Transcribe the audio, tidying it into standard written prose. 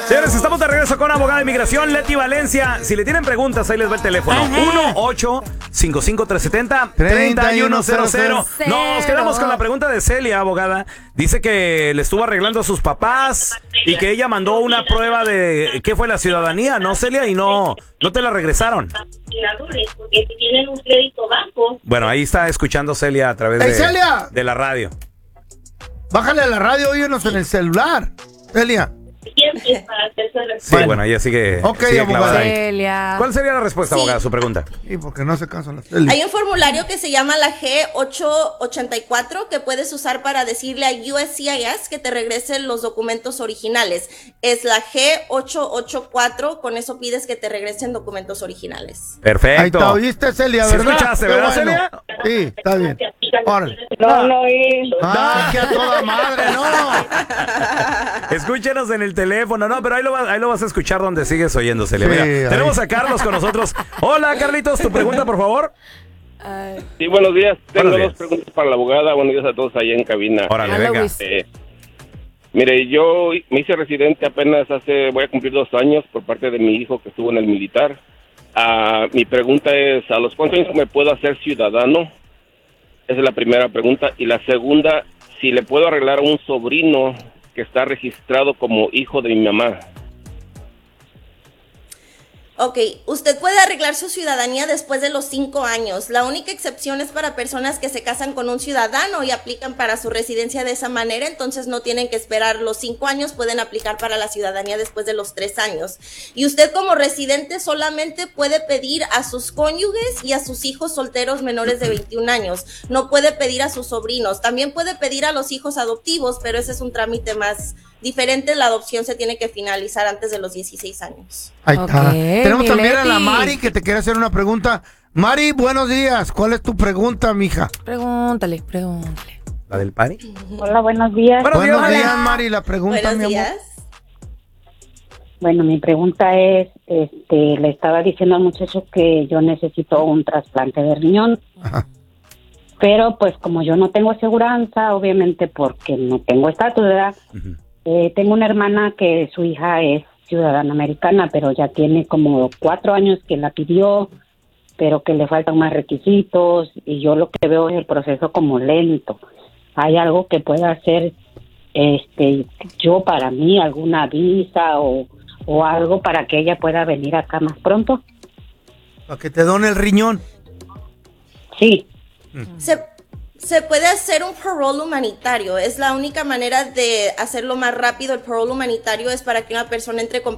Señores, estamos de regreso con abogada de inmigración, Leti Valencia. Si le tienen preguntas, ahí les va el teléfono. 1-855-370-3100. Nos quedamos con la pregunta de Celia, abogada. Dice que le estuvo arreglando a sus papás y que ella mandó una prueba de qué fue la ciudadanía, ¿no, Celia? Y no te la regresaron. Porque si tienen un crédito bajo. Bueno, ahí está escuchando Celia a través de la radio. Bájale a la radio, óyenos en el celular, Celia. Sí, bueno, ella sigue, sigue clavada ahí. Celia. ¿Cuál sería la respuesta, abogada, a su pregunta? Sí, porque no se cansa la Celia. Hay un formulario que se llama la G884 que puedes usar para decirle a USCIS que te regresen los documentos originales. Es la G884, con eso pides que te regresen documentos originales. Perfecto. Ahí está, ¿oíste, Celia, ¿Sí verdad? escuchaste, Qué verdad, bueno. Celia? Sí, está bien. Órale. No. ¡Ah, que a toda madre, no! Escúchenos en el teléfono, no, pero ahí lo vas a escuchar donde sigues oyendo, Celia. Sí, Mira, ahí. tenemos a Carlos con nosotros. Hola, Carlitos, tu pregunta, por favor. Sí, buenos días. Tengo Buenos dos preguntas para la abogada. Buenos días a todos allá en cabina. Órale, Hola, venga. Luis. Mire, yo me hice residente apenas voy a cumplir 2 años por parte de mi hijo que estuvo en el militar. Mi pregunta es, ¿a los cuántos años me puedo hacer ciudadano? Esa es la primera pregunta. Y la segunda, si le puedo arreglar a un sobrino que está registrado como hijo de mi mamá. Ok, usted puede arreglar su ciudadanía después de los 5 años. La única excepción es para personas que se casan con un ciudadano y aplican para su residencia de esa manera, entonces no tienen que esperar los 5 años, pueden aplicar para la ciudadanía después de los 3 años. Y usted como residente solamente puede pedir a sus cónyuges y a sus hijos solteros menores de 21 años. No puede pedir a sus sobrinos. También puede pedir a los hijos adoptivos, pero ese es un trámite más diferente. La adopción se tiene que finalizar antes de los 16 años. Ahí está. Ok, Tenemos también a la Leti. Mari que te quiere hacer una pregunta. Mari, buenos días. ¿Cuál es tu pregunta, mija? Pregúntale. ¿La del party? Hola, buenos días. Buenos días, Buenos días, hola. Mari. La pregunta, Buenos mi amor. días. Bueno, mi pregunta es, le estaba diciendo al muchacho que yo necesito un trasplante de riñón, Ajá. pero pues como yo no tengo aseguranza, obviamente porque no tengo estatus, ¿verdad? Ujú. Tengo una hermana que su hija es ciudadana americana, pero ya tiene como 4 años que la pidió, pero que le faltan más requisitos y yo lo que veo es el proceso como lento. ¿Hay algo que pueda hacer yo para mí, alguna visa o algo para que ella pueda venir acá más pronto? Para que te done el riñón. Sí. Se puede hacer un parole humanitario. Es la única manera de hacerlo más rápido. El parole humanitario es para que una persona entre con